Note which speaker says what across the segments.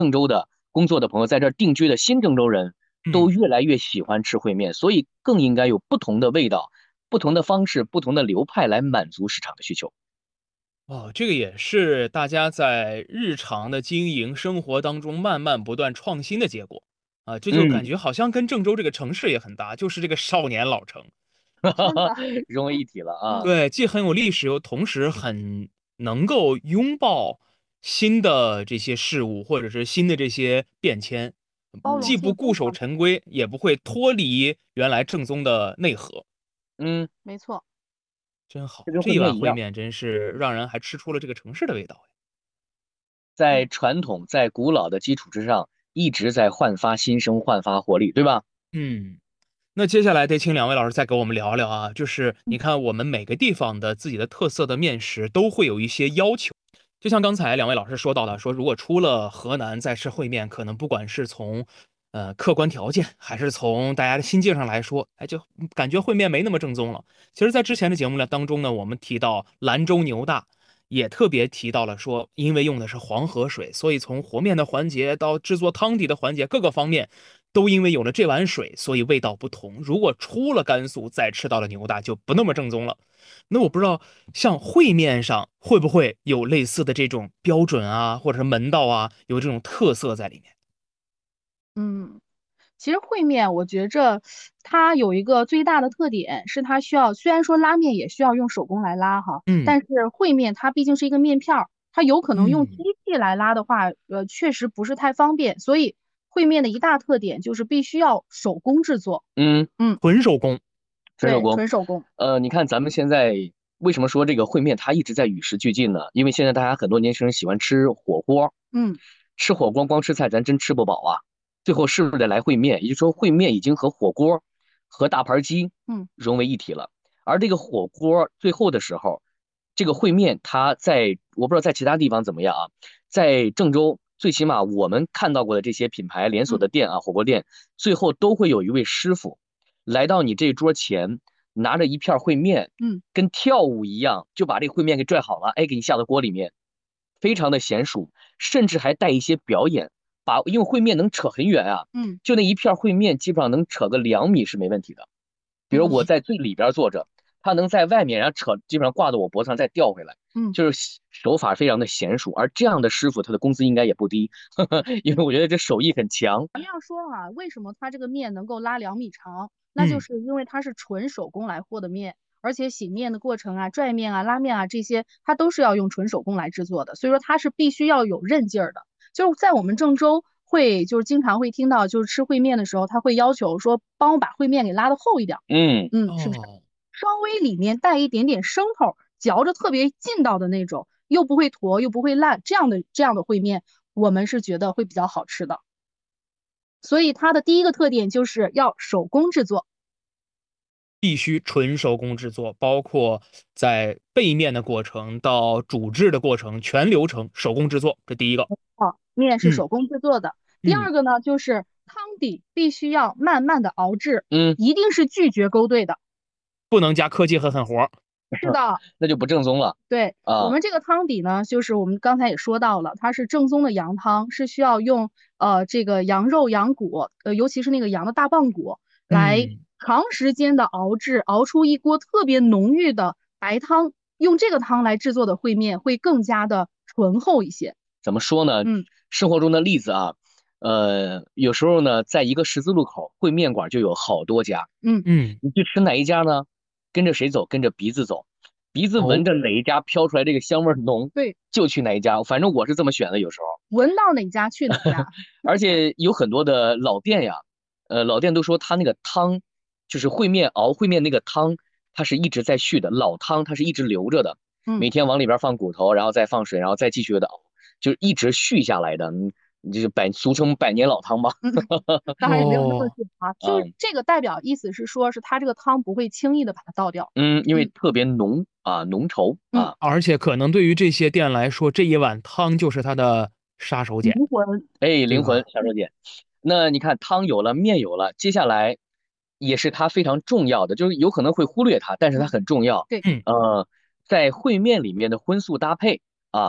Speaker 1: 郑州的工作的朋友，在这儿定居的新郑州人都
Speaker 2: 嗯。
Speaker 1: 越来越喜欢吃烩面，所以更应该有不同的味道、不同的方式、不同的流派来满足市场的需求。
Speaker 2: 哦，这个也是大家在日常的经营生活当中慢慢不断创新的结果。啊，这就感
Speaker 1: 嗯，
Speaker 2: 觉好像跟郑州这个城市也很搭，就是这个少年老城。
Speaker 3: 真的，
Speaker 1: 融为一体了啊。
Speaker 3: 嗯，
Speaker 2: 对，既很有历史，又同时很能够拥抱新的这些事物，或者是新的这些变迁，
Speaker 1: 嗯
Speaker 3: 包容
Speaker 2: 既不固守
Speaker 3: 性非常
Speaker 2: 陈规，也不会脱离原来正宗的内核。
Speaker 1: 嗯，
Speaker 3: 没错。
Speaker 2: 真好，
Speaker 1: 这跟
Speaker 2: 这一碗
Speaker 1: 烩面一样。
Speaker 2: 烩面真是让人还吃出了这个城市的味道。
Speaker 1: 在传统、在古老的基础之上，一直在焕发新生、焕发活力，对吧？
Speaker 2: 嗯。那接下来得请两位老师再给我们聊聊啊，就是你看我们每个地方的自己的特色的面食都会有一些要求，就像刚才两位老师说到的，说如果出了河南再吃烩面，可能不管是从客观条件，还是从大家的心境上来说，哎，就感觉烩面没那么正宗了。其实，在之前的节目呢当中呢，我们提到兰州牛大。也特别提到了说，因为用的是黄河水，所以从和面的环节到制作汤底的环节，各个方面都因为有了这碗水，所以味道不同。如果出了甘肃再吃到了牛大，就不那么正宗了。那我不知道，像烩面上会不会有类似的这种标准啊，或者是门道啊，有这种特色在里面？
Speaker 3: 嗯，其实烩面我觉着它有一个最大的特点是它需要，虽然说拉面也需要用手工来拉哈，
Speaker 2: 嗯
Speaker 3: 但是烩面它毕竟是一个面片儿，它有可能用机
Speaker 2: 嗯，
Speaker 3: 器来拉的话，确实不是太方便，所以烩面的一大特点就是必须要手工制作。
Speaker 1: 嗯，
Speaker 3: 嗯，
Speaker 2: 纯手工。
Speaker 3: 对，
Speaker 1: 纯手工。
Speaker 3: 纯手工。
Speaker 1: 你看咱们现在为什么说这个烩面它一直在与时俱进呢？因为现在大家很多年轻人喜欢吃火锅，
Speaker 3: 嗯
Speaker 1: 吃火锅光吃菜咱真吃不饱啊。最后是不是得来烩面？也就是说，烩面已经和火锅和大盘鸡
Speaker 3: 嗯
Speaker 1: 融为一体了。而这个火锅最后的时候，这个烩面它在我不知道在其他地方怎么样啊，在郑州最起码我们看到过的这些品牌连锁
Speaker 3: 嗯
Speaker 1: 的店啊，火锅店最后都会有一位师傅来到你这桌前，拿着一片烩面，
Speaker 3: 嗯，
Speaker 1: 跟跳舞一样，就把这个烩面给拽好了，哎，给你下到锅里面，非常的娴熟，甚至还带一些表演，因为烩面能扯很远啊，
Speaker 3: 嗯
Speaker 1: 就那一片烩面基本上能扯个2米是没问题的。比如我
Speaker 3: 嗯
Speaker 1: 在最里边坐着，他能在外面，然后扯，基本上挂到我脖子上再调回来，
Speaker 3: 嗯。
Speaker 1: 就是手法非常的娴熟。而这样的师傅，他的工资应该也不低，因为我觉得这手艺很强。
Speaker 3: 这样说啊，为什么它这个面能够拉2米长？那就
Speaker 2: 嗯，
Speaker 3: 是因为它是纯手工来和的面，而且醒面的过程啊、拽面啊、拉面啊这些，它都是要用纯手工来制作的，所以说它是必须要有韧劲儿的。就是在我们郑州会，就是经常会听到，就是吃烩面的时候，他会要求说，帮我把烩面给拉的厚一点儿，
Speaker 1: 嗯，
Speaker 3: 是不是？
Speaker 2: 哦，
Speaker 3: 稍微里面带一点点生口，嚼着特别劲道的那种，又不会坨又不会烂，这样的烩面，我们是觉得会比较好吃的。所以它的第一个特点就是要手工制作。
Speaker 2: 必须纯手工制作，包括在背面的过程到煮制的过程，全流程手工制作，这第一个。
Speaker 3: 哦，面是
Speaker 2: 嗯
Speaker 3: 手工制作的。第
Speaker 2: 嗯，
Speaker 3: 二个呢，就是汤底必须要慢慢的熬制，
Speaker 1: 嗯，
Speaker 3: 一定是拒绝勾兑的。
Speaker 2: 不能加科技和狠活。
Speaker 3: 是的，
Speaker 1: 那就不正宗了
Speaker 3: 对，我
Speaker 1: 啊。
Speaker 3: 们这个汤底呢，就是我们刚才也说到了，它是正宗的羊汤，是需要用这个羊肉、羊骨，尤其是那个羊的大棒骨，来
Speaker 2: 嗯，
Speaker 3: 长时间的熬制，熬出一锅特别浓郁的白汤。用这个汤来制作的烩面会更加的醇厚一些。
Speaker 1: 怎么说呢？
Speaker 3: 嗯
Speaker 1: 生活中的例子啊，有时候呢，在一个十字路口，烩面馆就有好多家。
Speaker 3: 嗯，
Speaker 2: 嗯，
Speaker 1: 你去吃哪一家呢？跟着谁走？跟着鼻子走，鼻子
Speaker 2: 哦，
Speaker 1: 闻着哪一家飘出来这个香味浓，
Speaker 3: 对，
Speaker 1: 就去哪一家。反正我是这么选的，有时候。
Speaker 3: 闻到哪家去哪家。
Speaker 1: 而且有很多的老店呀，老店都说他那个汤，就是熬烩面那个汤，它是一直在续的，老汤它是一直留着的，
Speaker 3: 嗯。
Speaker 1: 每天往里边放骨头，然后再放水，然后再继续的熬，就是一直续下来的，就是俗称百年老汤吧。
Speaker 3: 嗯，当然也没有那么
Speaker 2: 哦，
Speaker 3: 久啊，就是
Speaker 1: 嗯
Speaker 3: 这个代表意思是说，是它这个汤不会轻易的把它倒掉。
Speaker 1: 嗯，因为
Speaker 3: 嗯
Speaker 1: 特别浓啊，浓稠
Speaker 3: 嗯，
Speaker 1: 啊。
Speaker 2: 而且可能对于这些店来说，这一碗汤就是它的杀手锏，
Speaker 3: 灵魂。
Speaker 1: 哎，灵魂
Speaker 2: 对吧？
Speaker 1: 小周姐，那你看汤有了，面有了，接下来也是它非常重要的，就是有可能会忽略它，但是它
Speaker 3: 嗯，
Speaker 1: 很重要。
Speaker 3: 对。
Speaker 2: 嗯，
Speaker 1: 在烩面里面的荤素搭配啊，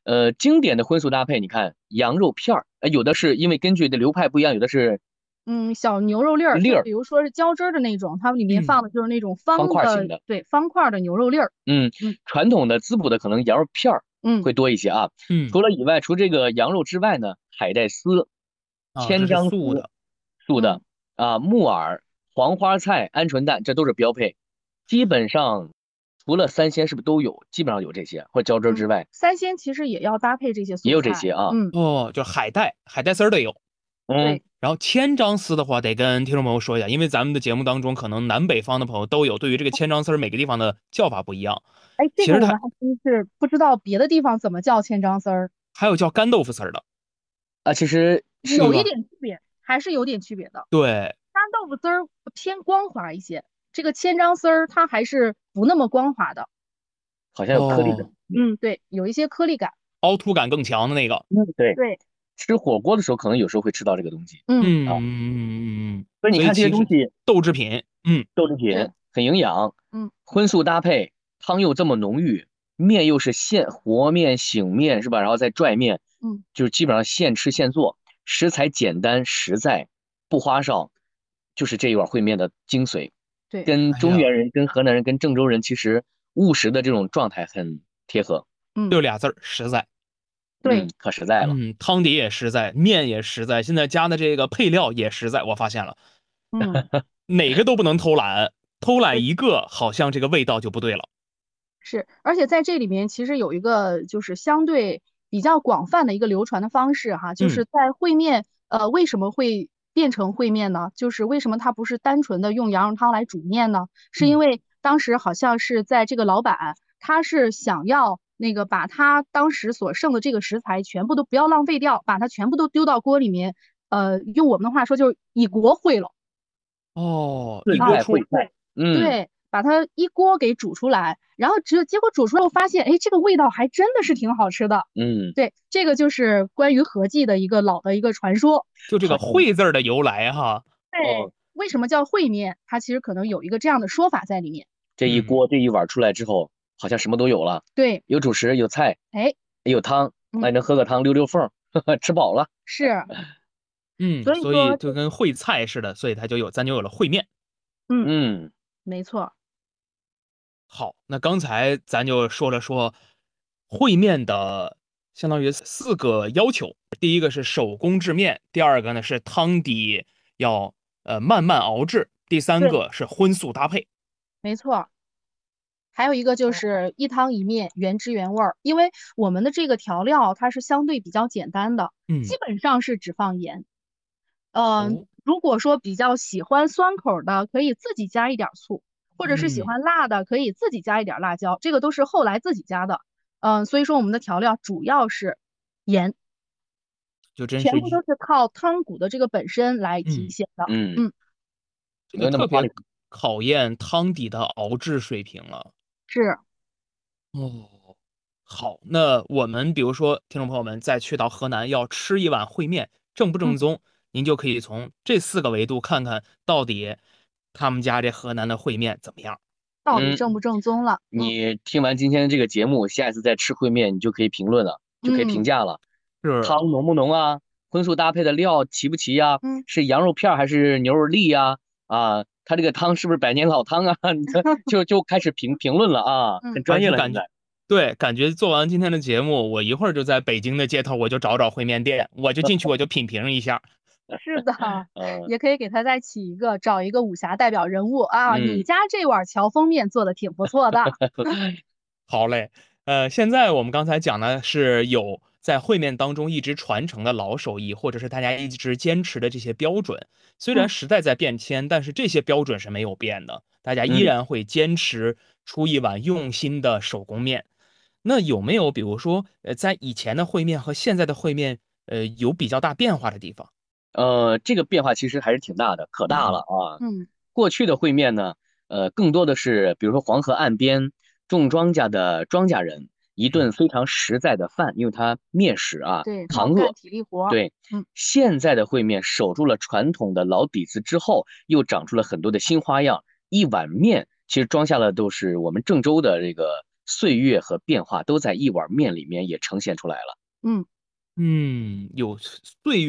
Speaker 1: 经典的荤素搭配，你看羊肉片儿，有的是因为根据的流派不一样，有的是
Speaker 3: 小牛肉粒儿，
Speaker 1: 粒儿，
Speaker 3: 就比如说是浇汁儿的那种，它里面放的就是那种
Speaker 1: 方块
Speaker 3: 的，
Speaker 1: 型的，
Speaker 3: 对，方块的牛肉粒儿。
Speaker 1: 传统的滋补的可能羊肉片儿会多一些啊。除这个羊肉之外呢，海带丝、千张丝，素的木耳、黄花菜、鹌鹑蛋，这都是标配。基本上除了三鲜是不是都有？基本上有这些，或者浇汁之外，
Speaker 3: 三鲜其实也要搭配这些素菜，
Speaker 1: 也有这些啊。
Speaker 2: 就是海带丝儿的有。
Speaker 3: 对。
Speaker 2: 然后千张丝的话，得跟听众朋友说一下，因为咱们的节目当中可能南北方的朋友都有，对于这个千张丝儿每个地方的叫法不一样。
Speaker 3: 这个我们还真是不知道别的地方怎么叫千张丝儿，
Speaker 2: 还有叫干豆腐丝儿的
Speaker 1: 啊，其实
Speaker 3: 有一点区别，还是有点区别的。
Speaker 2: 对，
Speaker 3: 干豆腐丝儿偏光滑一些，这个千张丝儿它还是不那么光滑的，
Speaker 1: 好像有颗粒的。
Speaker 3: 对，有一些颗粒感，
Speaker 2: 凹凸感更强的那个。
Speaker 3: 对。
Speaker 1: 吃火锅的时候可能有时候会吃到这个东西。所以你看这些东西，
Speaker 2: 豆制品，
Speaker 1: 豆制品很营养，荤素搭配，汤又这么浓郁，面又是和面、醒面是吧？然后再拽面，就是基本上现吃现做，食材简单实在，不花哨，就是这一碗烩面的精髓。
Speaker 3: 对，
Speaker 1: 跟中原人、跟河南人、跟郑州人其实务实的这种状态很贴合。
Speaker 2: 就俩字儿，实在。
Speaker 3: 对，
Speaker 1: 可实在了。
Speaker 2: 汤底也实在，面也实在，现在加的这个配料也实在，我发现了。哪个都不能偷懒，偷懒一个好像这个味道就不对了。
Speaker 3: 是，而且在这里面其实有一个就是相对比较广泛的一个流传的方式哈，就是在烩面，为什么会变成烩面呢？就是为什么它不是单纯的用羊肉汤来煮面呢？是因为当时好像是在这个老板他是想要那个把他当时所剩的这个食材全部都不要浪费掉，把它全部都丢到锅里面，用我们的话说就是一锅烩了。
Speaker 2: 一锅出，
Speaker 3: 对，把它一锅给煮出来，然后结果煮出来后发现，哎，这个味道还真的是挺好吃的。对，这个就是关于合记的一个老的一个传说，
Speaker 2: 就这个烩字的由来哈。
Speaker 3: 对，为什么叫烩面？它其实可能有一个这样的说法在里面。
Speaker 1: 这一锅这一碗出来之后，好像什么都有了。
Speaker 3: 对，
Speaker 1: 有主食，有菜，有汤，还能喝个汤溜溜缝，吃饱了。
Speaker 3: 是，
Speaker 2: 所以就跟烩菜似的，所以咱就有了烩面。
Speaker 3: 没错。
Speaker 2: 好，那刚才咱就说了烩面的相当于4个要求，第一个是手工制面，第二个呢是汤底要慢慢熬制，第三个是荤素搭配。
Speaker 3: 没错。还有一个就是一汤一面，原汁原味儿。因为我们的这个调料它是相对比较简单的，基本上是只放盐。如果说比较喜欢酸口的，可以自己加一点醋，或者是喜欢辣的，可以自己加一点辣椒，这个都是后来自己加的。所以说我们的调料主要是盐，全部都是靠汤骨的这个本身来体现的。
Speaker 2: 这个特别考验汤底的熬制水平了。
Speaker 3: 是。
Speaker 2: 好，那我们比如说听众朋友们再去到河南要吃一碗烩面，正不正宗，您就可以从这4个维度看看到底他们家这河南的烩面怎么样，
Speaker 3: 到底正不正宗了。
Speaker 1: 你听完今天这个节目，下一次再吃烩面，你就可以评论了，就可以评价了。汤浓不浓啊？荤素搭配的料齐不齐呀？是羊肉片还是牛肉粒呀？它这个汤是不是百年老汤啊？你就开始评论了啊，很专业了现在。
Speaker 2: 对，感觉做完今天的节目，我一会儿就在北京的街头，我就找烩面店，我就进去，我就品评一下。
Speaker 3: 是的，也可以给他再起一个，找一个武侠代表人物啊。你家这碗乔峰面做的挺不错的。
Speaker 2: 好嘞，现在我们刚才讲的是有在烩面当中一直传承的老手艺，或者是大家一直坚持的这些标准。虽然时代在变迁，但是这些标准是没有变的，大家依然会坚持出一碗用心的手工面。那有没有比如说，在以前的烩面和现在的烩面，有比较大变化的地方？
Speaker 1: 这个变化其实还是挺大的，可大了啊。过去的烩面呢，更多的是比如说黄河岸边种庄稼的庄稼人一顿非常实在的饭，因为它面食啊，扛饿，
Speaker 3: 体力活。
Speaker 1: 对，现在的烩面守住了传统的老底子之后，又长出了很多的新花样。一碗面其实装下了都是我们郑州的这个岁月和变化都在一碗面里面也呈现出来了。
Speaker 3: 嗯
Speaker 2: 有岁月。